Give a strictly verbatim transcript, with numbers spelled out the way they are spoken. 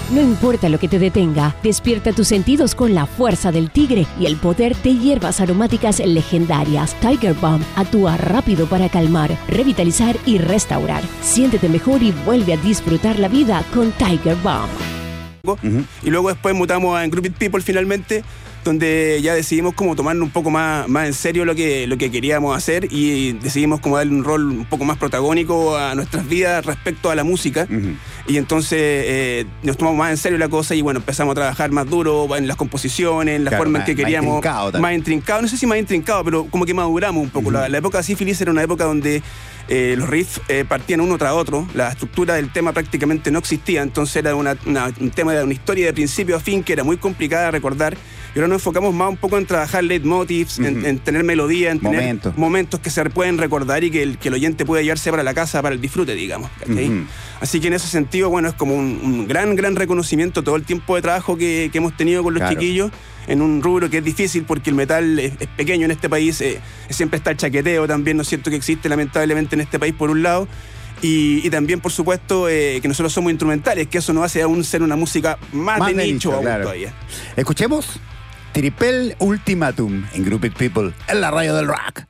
No importa lo que te detenga, despierta tus sentidos con la fuerza del tigre y el poder de hierbas aromáticas legendarias. Tiger Balm actúa rápido para calmar, revitalizar y restaurar. Siéntete mejor y vuelve a disfrutar la vida con Tiger Balm. Uh-huh. Y luego después mutamos a Group It People finalmente, donde ya decidimos como tomarnos un poco más, más en serio lo que, lo que queríamos hacer y decidimos como darle un rol un poco más protagónico a nuestras vidas respecto a la música. Uh-huh. Y entonces eh, nos tomamos más en serio la cosa y bueno, empezamos a trabajar más duro en las composiciones, en la claro, forma más, en que queríamos. Más intrincado, más intrincado, no sé si más intrincado, pero como que maduramos un poco. Uh-huh. La, la época de Sífilis era una época donde Eh, los riffs eh, partían uno tras otro, la estructura del tema prácticamente no existía, entonces era una, una, un tema de una historia de principio a fin que era muy complicada de recordar, y ahora nos enfocamos más un poco en trabajar leitmotivs, uh-huh. en, en tener melodía, en tener momentos. momentos que se pueden recordar y que el, que el oyente pueda llevarse para la casa para el disfrute, digamos. Uh-huh. Así que en ese sentido, bueno, es como un, un gran, gran reconocimiento todo el tiempo de trabajo que, que hemos tenido con los claro. chiquillos, en un rubro que es difícil porque el metal es, es pequeño en este país, eh, siempre está el chaqueteo también, ¿no es cierto?, que existe lamentablemente en este país por un lado, y, y también por supuesto eh, que nosotros somos instrumentales, que eso nos hace aún ser una música más, más de, de nicho, nicho aún claro. todavía. Escuchemos Triple Ultimatum en Group It People, en la radio del rock.